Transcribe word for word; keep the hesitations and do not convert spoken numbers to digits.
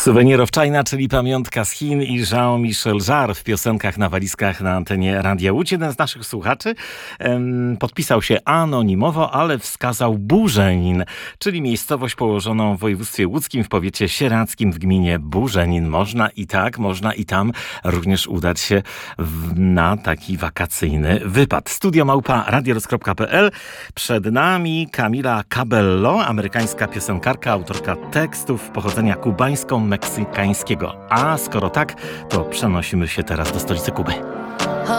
Souvenir of China, czyli pamiątka z Chin, i Jean-Michel Jarre w piosenkach na walizkach na antenie Radia Łódź. Jeden z naszych słuchaczy em, podpisał się anonimowo, ale wskazał Burzenin, czyli miejscowość położoną w województwie łódzkim w powiecie sieradzkim w gminie Burzenin. Można i tak, można i tam również udać się w, na taki wakacyjny wypad. Studio małpa radiorus kropka pe el. Przed nami Camila Cabello, amerykańska piosenkarka, autorka tekstów pochodzenia kubańsko-meksykańskiego. A skoro tak, to przenosimy się teraz do stolicy Kuby.